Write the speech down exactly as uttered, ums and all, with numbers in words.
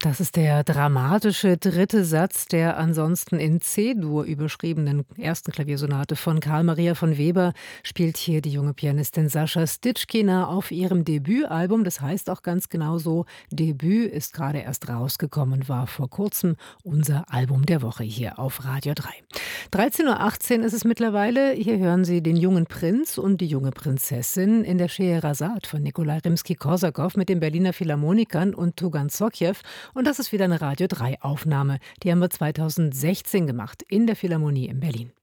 Das ist der dramatische dritte Satz der ansonsten in C-Dur überschriebenen ersten Klaviersonate von Carl Maria von Weber, spielt hier die junge Pianistin Sascha Stitschkina auf ihrem Debütalbum. Das heißt auch ganz genau so, Debüt ist gerade erst rausgekommen, war vor kurzem unser Album der Woche hier auf Radio drei. dreizehn Uhr achtzehn ist es mittlerweile. Hier hören Sie den jungen Prinz und die junge Prinzessin in der Scheherazade von Nikolai Rimski-Korsakow mit den Berliner Philharmonikern und Tugan Sokhiev. Und das ist wieder eine Radio drei Aufnahme. Die haben wir zweitausendsechzehn gemacht in der Philharmonie in Berlin.